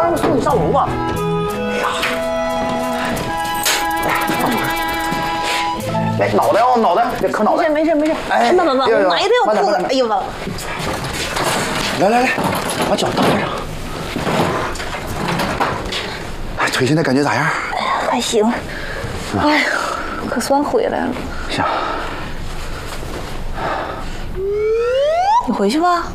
让我送你上楼吧。哎呀，放手。来，脑袋哦，脑袋，别磕脑袋。 没事。 哎， 慢，我拿一条裤子。哎呀妈！ 来，把脚搭上。哎，腿现在感觉咋样？ 还行。哎呀，可算回来了。 行。 你回去吧。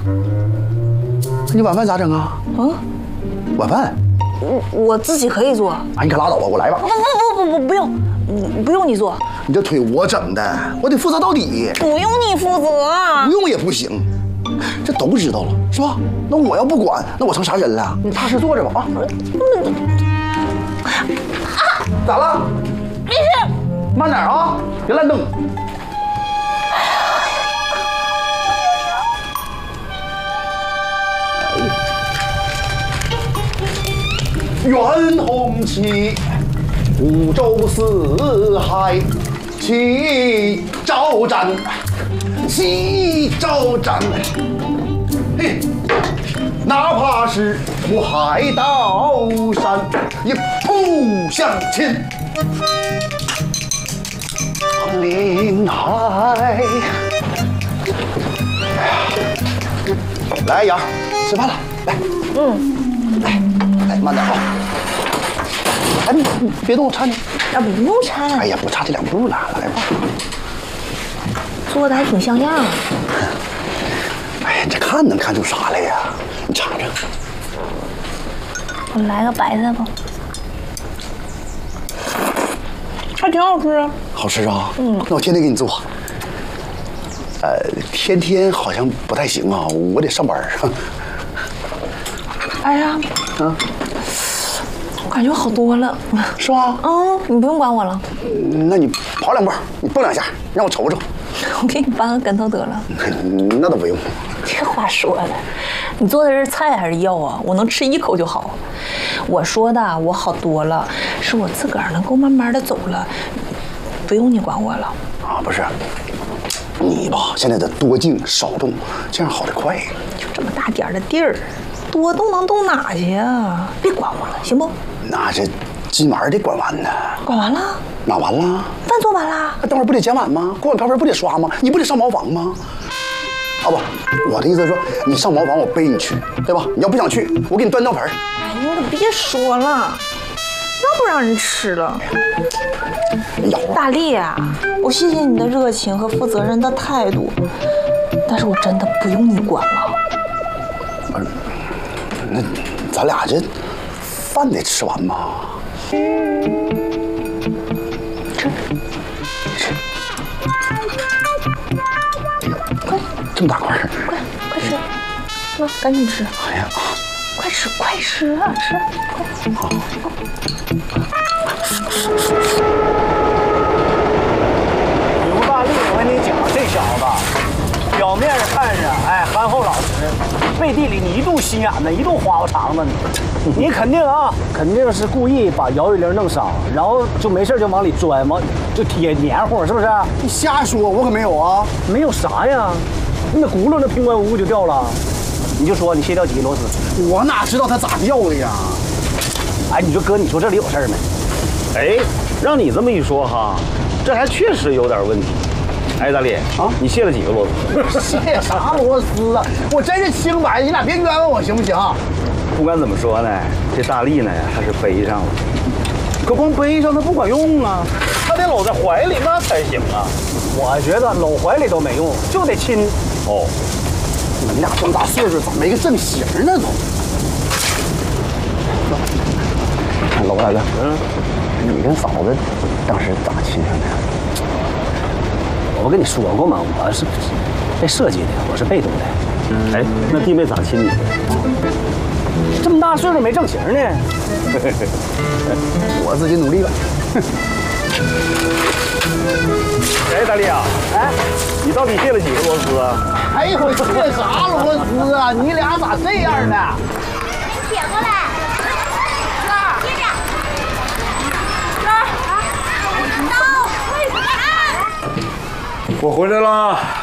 你晚饭咋整啊？晚饭？ 我自己可以做。 啊，你可拉倒吧，我来吧。 不用，不用你做。 你这腿我整的，我得负责到底。 不用你负责。 不用也不行，这都知道了是吧？那我要不管，那我成啥人了？你踏实坐着吧啊！咋了？ 没事。 慢点啊，别乱动。愿红旗，五洲四海，齐招展，齐招展。嘿，哪怕是我海岛山，也不相欠。临海，来杨，吃饭了，来，来，慢点啊。哎，你别动，我搀你。 啊，不用搀。 哎呀，不差这2步了，来吧。 做的还挺像样啊。 哎呀，这看能看出啥来呀？你尝尝。 我来个白菜吧。还挺好吃啊。好吃啊？那我天天给你做。天天好像不太行啊，我得上班。 哎呀，我感觉好多了， 是吗？ 你不用管我了。 那你跑2步，你蹦2下，让我瞅瞅。 我给你搬个跟头得了。 那倒不用。 这话说的，你做的是菜还是药啊？我能吃1口就好。我说的我好多了，是我自个儿能够慢慢的走了，不用你管我了。 啊，不是，你吧现在得多静少动，这样好得快。 就这么大点的地儿，多动能动哪去啊？别管我了，行不？ 那这今晚得管完呢。 管完了？ 哪完了？ 饭做完了。 那等会儿不得捡碗吗？锅碗瓢盆不得刷吗？你不得上茅房吗？啊不，我的意思是说，你上茅房我背你去，对吧？你要不想去，我给你端尿盆。 哎，你可别说了，那不让人吃了。大力啊，我谢谢你的热情和负责任的态度，但是我真的不用你管了。 那咱俩这饭得吃完吧？吃， 快， 这么大块， 快吃，那赶紧吃。 哎呀， 快吃啊，吃，快。 刘大力，我跟你讲，这小子表面上看着憨厚老实，背地里你一肚心眼子，一肚花花肠子，你肯定是故意把姚玉玲弄伤，然后就没事就往里钻，就贴黏糊，是不是？ 你瞎说，我可没有啊， 没有啥呀，那轱辘那平白无故就掉了，你就说你卸掉几个螺丝？ 我哪知道它咋掉的呀？ 哎，你说哥，你说这里有事儿没？ 哎，让你这么一说哈，这还确实有点问题。哎，大力啊，你卸了几个螺丝？ 卸啥螺丝啊？我真是清白，你俩别冤枉我行不行？ 不管怎么说呢，这大力呢他是背上了，可光背上他不管用啊，他得搂在怀里那才行啊。 我觉得搂怀里都没用，就得亲。 哦， 你们俩这么大岁数，咋没个正形呢都？老大哥，你跟嫂子当时咋亲上的？ 我不跟你说过吗？我是被设计的，我是被动的。 哎，那弟妹咋亲你？ 这么大岁数没正形呢？ 我自己努力了。 哎，大力啊，哎，你到底卸了几个螺丝啊？ 哎呦，我卸啥螺丝啊？你俩咋这样呢？ 撇过来。 我回来了。